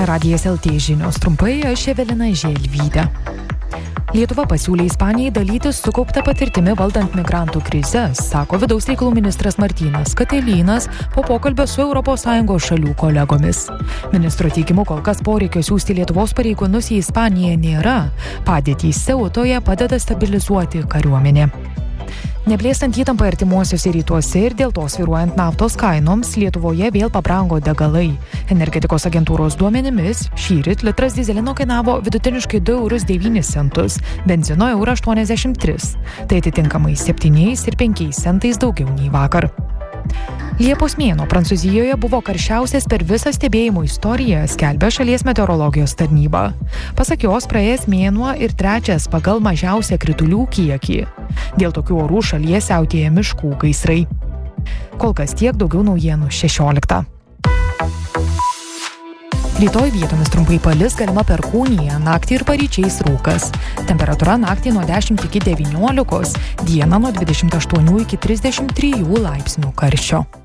Čia Radijas LT žinios trumpai, aš Evelina Želvytė. Lietuva pasiūlė Ispanijai dalytis sukauptą patirtimi valdant migrantų krizes, sako vidaus reikalų ministras Martynas Katelynas po pokalbio su ES šalių kolegomis. Ministro teigimu kol kas poreikio siųsti Lietuvos pareigūnus į Ispaniją nėra. Padėtį Ceutoje padeda stabilizuoti kariuomenė. Neblėstant įtampą artimuosiuose rytuose ir dėl to svyruojant naftos kainoms, Lietuvoje vėl pabrango degalai. Energetikos agentūros duomenimis šįryt litras dyzelino kainavo vidutiniškai 2,09 €, benzino € 1,83. Tai atitinkamai 7 ir 5 centais daugiau nei vakar. Liepos mėnuo Prancūzijoje buvo karščiausias per visą stebėjimo istoriją, skelbia šalies meteorologijos tarnyba. Pasak jos, praėjęs mėnuo ir trečias pagal mažiausią kritulių kiekį. Dėl tokių orų šalyje siautėja miškų gaisrai. Kol kas tiek, daugiau naujienų 16. Rytoj vietomis trumpai palis, galima perkūnija, naktį ir paryčiais rūkas. Temperatūra naktį nuo 10 iki 19, dieną nuo 28 iki 33 laipsnių karščio.